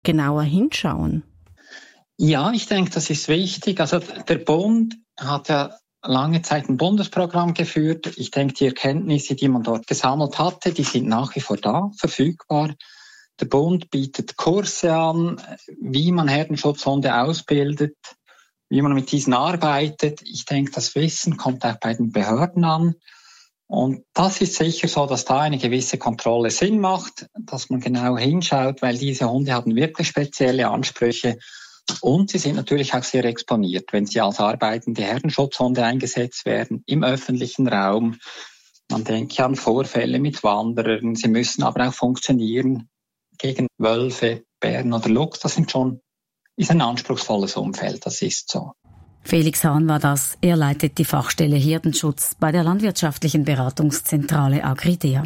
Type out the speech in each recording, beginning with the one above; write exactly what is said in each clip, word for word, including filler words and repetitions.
genauer hinschauen? Ja, ich denke, das ist wichtig. Also der Bund hat ja lange Zeit ein Bundesprogramm geführt. Ich denke, die Erkenntnisse, die man dort gesammelt hatte, die sind nach wie vor da, verfügbar. Der Bund bietet Kurse an, wie man Herdenschutzhunde ausbildet, wie man mit diesen arbeitet. Ich denke, das Wissen kommt auch bei den Behörden an. Und das ist sicher so, dass da eine gewisse Kontrolle Sinn macht, dass man genau hinschaut, weil diese Hunde haben wirklich spezielle Ansprüche und sie sind natürlich auch sehr exponiert, wenn sie als arbeitende Herdenschutzhunde eingesetzt werden im öffentlichen Raum. Man denkt ja an Vorfälle mit Wanderern, sie müssen aber auch funktionieren gegen Wölfe, Bären oder Luchs. Das sind schon, ist ein anspruchsvolles Umfeld, das ist so. Felix Hahn war das. Er leitet die Fachstelle Herdenschutz bei der landwirtschaftlichen Beratungszentrale Agridea.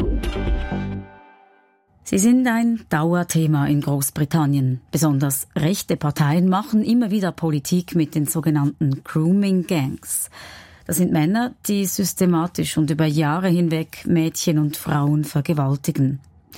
Sie sind ein Dauerthema in Großbritannien. Besonders rechte Parteien machen immer wieder Politik mit den sogenannten Grooming Gangs. Das sind Männer, die systematisch und über Jahre hinweg Mädchen und Frauen vergewaltigen.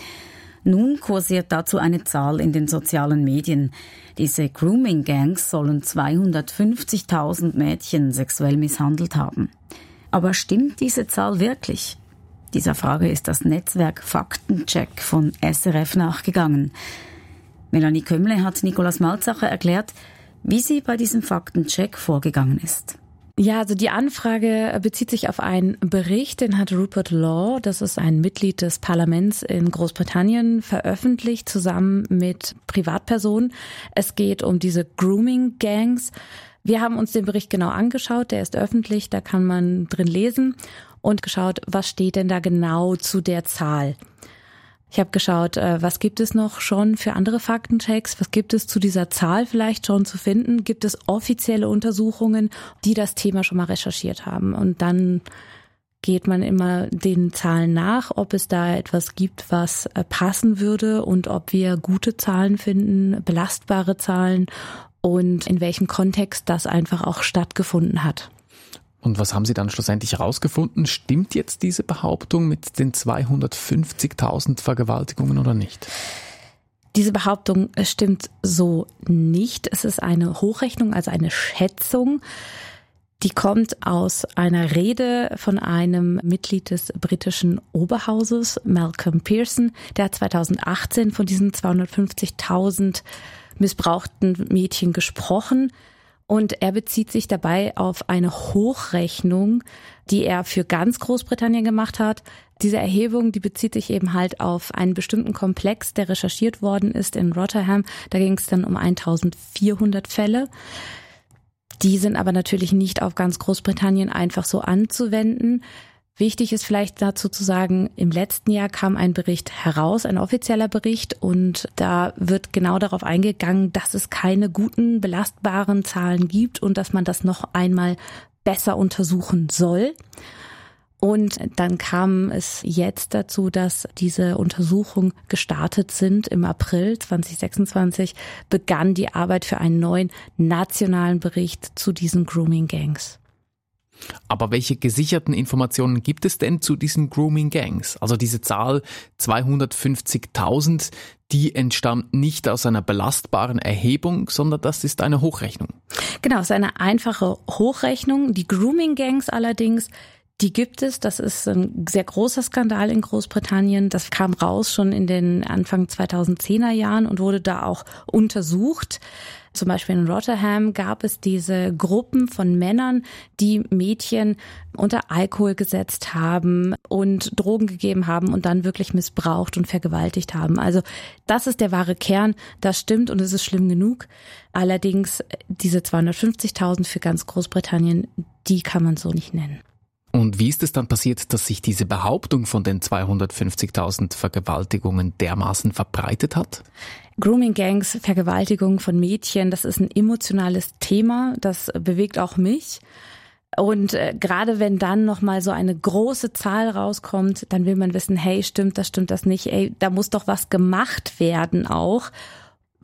Nun kursiert dazu eine Zahl in den sozialen Medien. Diese Grooming-Gangs sollen zweihundertfünfzigtausend Mädchen sexuell misshandelt haben. Aber stimmt diese Zahl wirklich? Dieser Frage ist das Netzwerk Faktencheck von S R F nachgegangen. Melanie Kömmle hat Nikolaus Malzacher erklärt, wie sie bei diesem Faktencheck vorgegangen ist. Ja, also die Anfrage bezieht sich auf einen Bericht, den hat Rupert Law, das ist ein Mitglied des Parlaments in Großbritannien, veröffentlicht zusammen mit Privatpersonen. Es geht um diese Grooming-Gangs. Wir haben uns den Bericht genau angeschaut, der ist öffentlich, da kann man drin lesen und geschaut, was steht denn da genau zu der Zahl. Ich habe geschaut, was gibt es noch schon für andere Faktenchecks? Was gibt es zu dieser Zahl vielleicht schon zu finden? Gibt es offizielle Untersuchungen, die das Thema schon mal recherchiert haben? Und dann geht man immer den Zahlen nach, ob es da etwas gibt, was passen würde und ob wir gute Zahlen finden, belastbare Zahlen und in welchem Kontext das einfach auch stattgefunden hat. Und was haben Sie dann schlussendlich herausgefunden? Stimmt jetzt diese Behauptung mit den zweihundertfünfzigtausend Vergewaltigungen oder nicht? Diese Behauptung stimmt so nicht. Es ist eine Hochrechnung, also eine Schätzung. Die kommt aus einer Rede von einem Mitglied des britischen Oberhauses, Malcolm Pearson. Der hat zweitausendachtzehn von diesen zweihundertfünfzigtausend missbrauchten Mädchen gesprochen. Und er bezieht sich dabei auf eine Hochrechnung, die er für ganz Großbritannien gemacht hat. Diese Erhebung, die bezieht sich eben halt auf einen bestimmten Komplex, der recherchiert worden ist in Rotherham. Da ging es dann um eintausendvierhundert Fälle. Die sind aber natürlich nicht auf ganz Großbritannien einfach so anzuwenden. Wichtig ist vielleicht dazu zu sagen, im letzten Jahr kam ein Bericht heraus, ein offizieller Bericht, und da wird genau darauf eingegangen, dass es keine guten, belastbaren Zahlen gibt und dass man das noch einmal besser untersuchen soll. Und dann kam es jetzt dazu, dass diese Untersuchungen gestartet sind. Im April zweitausendsechsundzwanzig begann die Arbeit für einen neuen nationalen Bericht zu diesen Grooming-Gangs. Aber welche gesicherten Informationen gibt es denn zu diesen Grooming-Gangs? Also diese Zahl zweihundertfünfzigtausend, die entstammt nicht aus einer belastbaren Erhebung, sondern das ist eine Hochrechnung. Genau, es ist eine einfache Hochrechnung. Die Grooming-Gangs allerdings, die gibt es. Das ist ein sehr großer Skandal in Großbritannien. Das kam raus schon in den Anfang zweitausendzehner Jahren und wurde da auch untersucht. Zum Beispiel in Rotherham gab es diese Gruppen von Männern, die Mädchen unter Alkohol gesetzt haben und Drogen gegeben haben und dann wirklich missbraucht und vergewaltigt haben. Also das ist der wahre Kern, das stimmt und es ist schlimm genug. Allerdings diese zweihundertfünfzigtausend für ganz Großbritannien, die kann man so nicht nennen. Und wie ist es dann passiert, dass sich diese Behauptung von den zweihundertfünfzigtausend Vergewaltigungen dermaßen verbreitet hat? Grooming-Gangs, Vergewaltigung von Mädchen, das ist ein emotionales Thema, das bewegt auch mich. Und äh, gerade wenn dann nochmal so eine große Zahl rauskommt, dann will man wissen, hey, stimmt das, stimmt das nicht, ey, da muss doch was gemacht werden auch.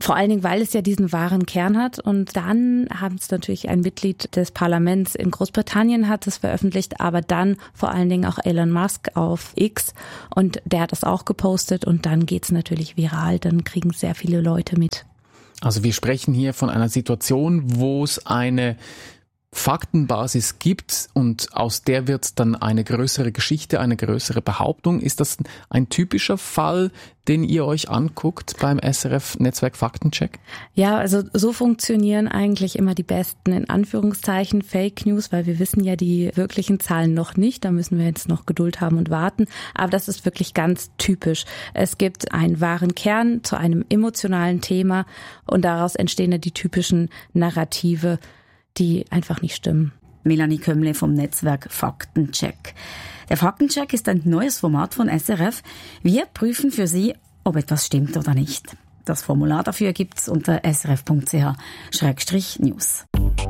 Vor allen Dingen, weil es ja diesen wahren Kern hat. Und dann haben es natürlich ein Mitglied des Parlaments in Großbritannien hat es veröffentlicht, aber dann vor allen Dingen auch Elon Musk auf X. Und der hat das auch gepostet und dann geht's natürlich viral. Dann kriegen sehr viele Leute mit. Also wir sprechen hier von einer Situation, wo es eine Faktenbasis gibt und aus der wird dann eine größere Geschichte, eine größere Behauptung. Ist das ein typischer Fall, den ihr euch anguckt beim S R F-Netzwerk Faktencheck? Ja, also so funktionieren eigentlich immer die besten, in Anführungszeichen, Fake News, weil wir wissen ja die wirklichen Zahlen noch nicht. Da müssen wir jetzt noch Geduld haben und warten. Aber das ist wirklich ganz typisch. Es gibt einen wahren Kern zu einem emotionalen Thema und daraus entstehen ja die typischen Narrative, die einfach nicht stimmen. Melanie Kömmle vom Netzwerk Faktencheck. Der Faktencheck ist ein neues Format von S R F. Wir prüfen für Sie, ob etwas stimmt oder nicht. Das Formular dafür gibt's unter s r f punkt c h schrägstrich news.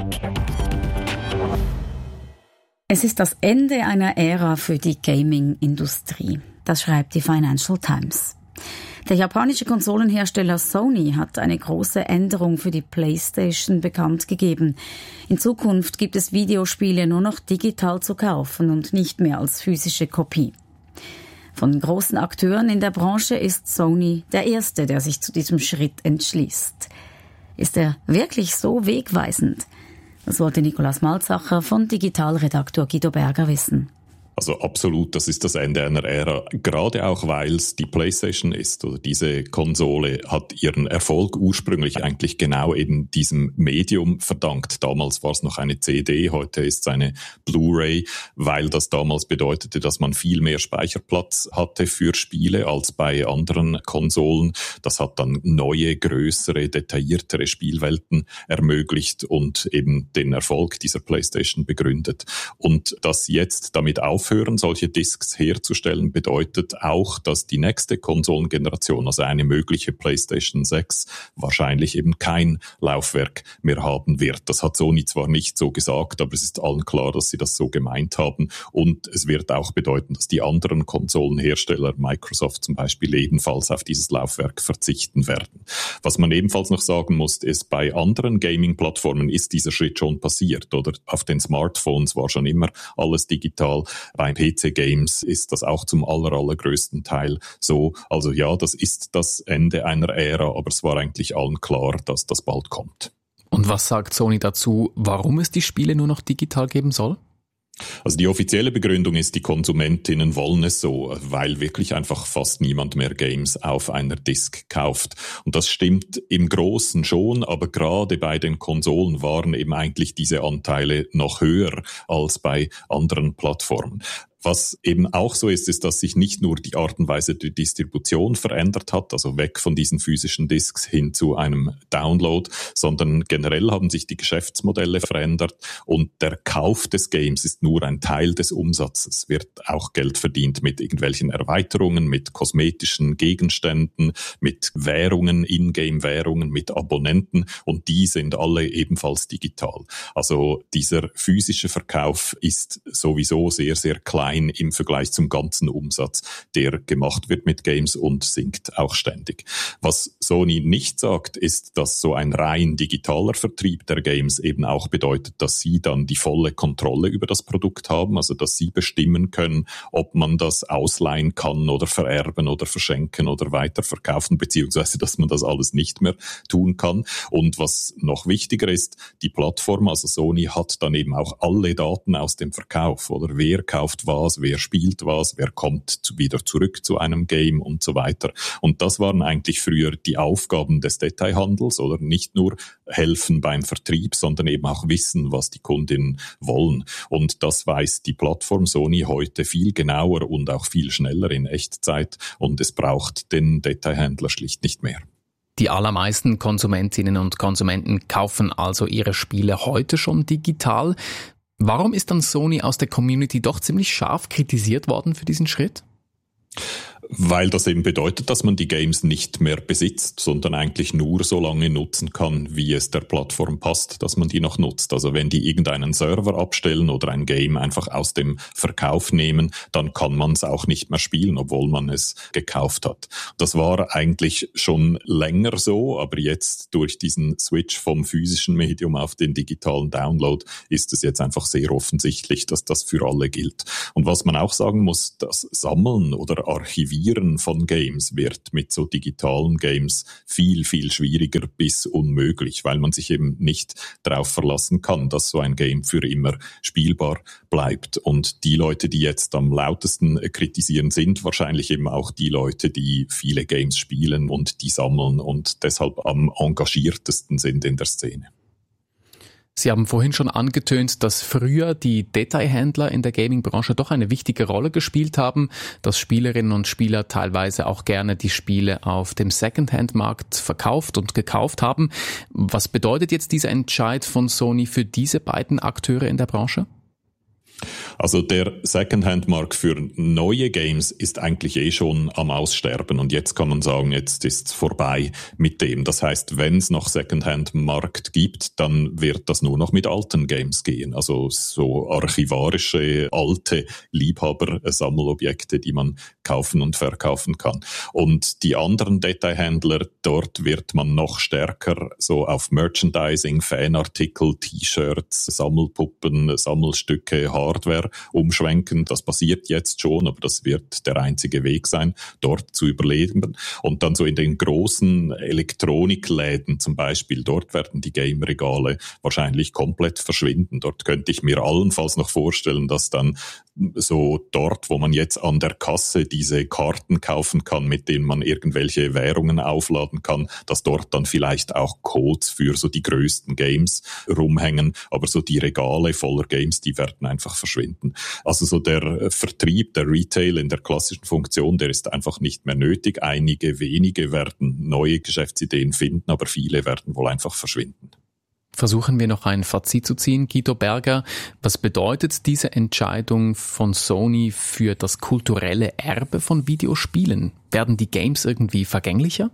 Es ist das Ende einer Ära für die Gaming-Industrie. Das schreibt die Financial Times. Der japanische Konsolenhersteller Sony hat eine große Änderung für die PlayStation bekannt gegeben. In Zukunft gibt es Videospiele nur noch digital zu kaufen und nicht mehr als physische Kopie. Von großen Akteuren in der Branche ist Sony der erste, der sich zu diesem Schritt entschließt. Ist er wirklich so wegweisend? Das wollte Nikolaus Malzacher von Digitalredaktor Guido Berger wissen. Also absolut, das ist das Ende einer Ära, gerade auch, weil es die PlayStation ist. Oder diese Konsole hat ihren Erfolg ursprünglich eigentlich genau eben diesem Medium verdankt. Damals war es noch eine C D, heute ist es eine Blu-ray, weil das damals bedeutete, dass man viel mehr Speicherplatz hatte für Spiele als bei anderen Konsolen. Das hat dann neue, größere, detailliertere Spielwelten ermöglicht und eben den Erfolg dieser PlayStation begründet. Und dass jetzt damit aufhören, solche Discs herzustellen, bedeutet auch, dass die nächste Konsolengeneration, also eine mögliche PlayStation sechs, wahrscheinlich eben kein Laufwerk mehr haben wird. Das hat Sony zwar nicht so gesagt, aber es ist allen klar, dass sie das so gemeint haben. Und es wird auch bedeuten, dass die anderen Konsolenhersteller, Microsoft zum Beispiel, ebenfalls auf dieses Laufwerk verzichten werden. Was man ebenfalls noch sagen muss, ist, bei anderen Gaming-Plattformen ist dieser Schritt schon passiert. Oder auf den Smartphones war schon immer alles digital. Bei P C-Games ist das auch zum aller, allergrößten Teil so. Also ja, das ist das Ende einer Ära, aber es war eigentlich allen klar, dass das bald kommt. Und was sagt Sony dazu, warum es die Spiele nur noch digital geben soll? Also die offizielle Begründung ist, die Konsumentinnen wollen es so, weil wirklich einfach fast niemand mehr Games auf einer Disc kauft. Und das stimmt im Großen schon, aber gerade bei den Konsolen waren eben eigentlich diese Anteile noch höher als bei anderen Plattformen. Was eben auch so ist, ist, dass sich nicht nur die Art und Weise der Distribution verändert hat, also weg von diesen physischen Discs hin zu einem Download, sondern generell haben sich die Geschäftsmodelle verändert und der Kauf des Games ist nur ein Teil des Umsatzes. Es wird auch Geld verdient mit irgendwelchen Erweiterungen, mit kosmetischen Gegenständen, mit Währungen, Ingame-Währungen, mit Abonnenten und die sind alle ebenfalls digital. Also dieser physische Verkauf ist sowieso sehr, sehr klein im Vergleich zum ganzen Umsatz, der gemacht wird mit Games und sinkt auch ständig. Was Sony nicht sagt, ist, dass so ein rein digitaler Vertrieb der Games eben auch bedeutet, dass sie dann die volle Kontrolle über das Produkt haben, also dass sie bestimmen können, ob man das ausleihen kann oder vererben oder verschenken oder weiterverkaufen, beziehungsweise dass man das alles nicht mehr tun kann. Und was noch wichtiger ist, die Plattform, also Sony, hat dann eben auch alle Daten aus dem Verkauf, oder wer kauft was, wer spielt was, wer kommt wieder zurück zu einem Game und so weiter. Und das waren eigentlich früher die Aufgaben des Detailhandels, oder nicht nur helfen beim Vertrieb, sondern eben auch wissen, was die Kundinnen wollen. Und das weiß die Plattform Sony heute viel genauer und auch viel schneller in Echtzeit und es braucht den Detailhändler schlicht nicht mehr. Die allermeisten Konsumentinnen und Konsumenten kaufen also ihre Spiele heute schon digital. Warum ist dann Sony aus der Community doch ziemlich scharf kritisiert worden für diesen Schritt? Weil das eben bedeutet, dass man die Games nicht mehr besitzt, sondern eigentlich nur so lange nutzen kann, wie es der Plattform passt, dass man die noch nutzt. Also wenn die irgendeinen Server abstellen oder ein Game einfach aus dem Verkauf nehmen, dann kann man es auch nicht mehr spielen, obwohl man es gekauft hat. Das war eigentlich schon länger so, aber jetzt durch diesen Switch vom physischen Medium auf den digitalen Download ist es jetzt einfach sehr offensichtlich, dass das für alle gilt. Und was man auch sagen muss, das Sammeln oder Archivieren von Games wird mit so digitalen Games viel, viel schwieriger bis unmöglich, weil man sich eben nicht darauf verlassen kann, dass so ein Game für immer spielbar bleibt. Und die Leute, die jetzt am lautesten kritisieren, sind wahrscheinlich eben auch die Leute, die viele Games spielen und die sammeln und deshalb am engagiertesten sind in der Szene. Sie haben vorhin schon angetönt, dass früher die Detailhändler in der Gaming-Branche doch eine wichtige Rolle gespielt haben, dass Spielerinnen und Spieler teilweise auch gerne die Spiele auf dem Secondhand-Markt verkauft und gekauft haben. Was bedeutet jetzt dieser Entscheid von Sony für diese beiden Akteure in der Branche? Also der Secondhand-Markt für neue Games ist eigentlich eh schon am Aussterben und jetzt kann man sagen, jetzt ist vorbei mit dem. Das heißt, wenn es noch Secondhand-Markt gibt, dann wird das nur noch mit alten Games gehen. Also so archivarische, alte Liebhaber-Sammelobjekte, die man kaufen und verkaufen kann. Und die anderen Detailhändler, dort wird man noch stärker so auf Merchandising, Fanartikel, T-Shirts, Sammelpuppen, Sammelstücke, Hardware umschwenken. Das passiert jetzt schon, aber das wird der einzige Weg sein, dort zu überleben. Und dann so in den großen Elektronikläden zum Beispiel, dort werden die Game-Regale wahrscheinlich komplett verschwinden. Dort könnte ich mir allenfalls noch vorstellen, dass dann so dort, wo man jetzt an der Kasse diese Karten kaufen kann, mit denen man irgendwelche Währungen aufladen kann, dass dort dann vielleicht auch Codes für so die größten Games rumhängen. Aber so die Regale voller Games, die werden einfach verschwinden. Also so der Vertrieb, der Retail in der klassischen Funktion, der ist einfach nicht mehr nötig. Einige wenige werden neue Geschäftsideen finden, aber viele werden wohl einfach verschwinden. Versuchen wir noch ein Fazit zu ziehen. Guido Berger, was bedeutet diese Entscheidung von Sony für das kulturelle Erbe von Videospielen? Werden die Games irgendwie vergänglicher?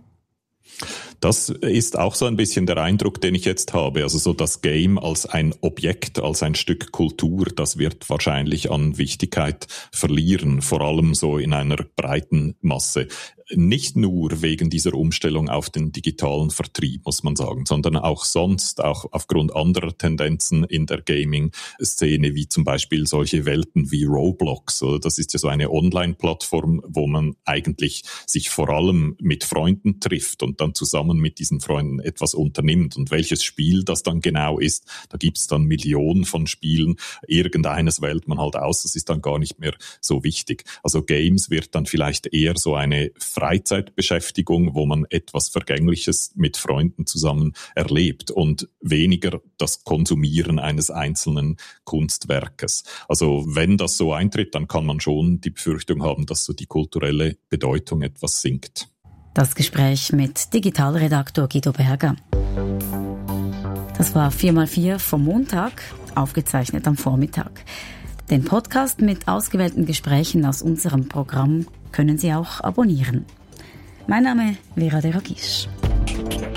Das ist auch so ein bisschen der Eindruck, den ich jetzt habe. Also so das Game als ein Objekt, als ein Stück Kultur, das wird wahrscheinlich an Wichtigkeit verlieren, vor allem so in einer breiten Masse. Nicht nur wegen dieser Umstellung auf den digitalen Vertrieb, muss man sagen, sondern auch sonst, auch aufgrund anderer Tendenzen in der Gaming-Szene, wie zum Beispiel solche Welten wie Roblox. Das ist ja so eine Online-Plattform, wo man eigentlich sich vor allem mit Freunden trifft und dann zusammen mit diesen Freunden etwas unternimmt. Und welches Spiel das dann genau ist, da gibt es dann Millionen von Spielen. Irgendeines wählt man halt aus, das ist dann gar nicht mehr so wichtig. Also Games wird dann vielleicht eher so eine Freizeitbeschäftigung, wo man etwas Vergängliches mit Freunden zusammen erlebt und weniger das Konsumieren eines einzelnen Kunstwerkes. Also wenn das so eintritt, dann kann man schon die Befürchtung haben, dass so die kulturelle Bedeutung etwas sinkt. Das Gespräch mit Digitalredaktor Guido Berger. Das war vier mal vier vom Montag, aufgezeichnet am Vormittag. Den Podcast mit ausgewählten Gesprächen aus unserem Programm können Sie auch abonnieren. Mein Name ist Vera de Ragisch.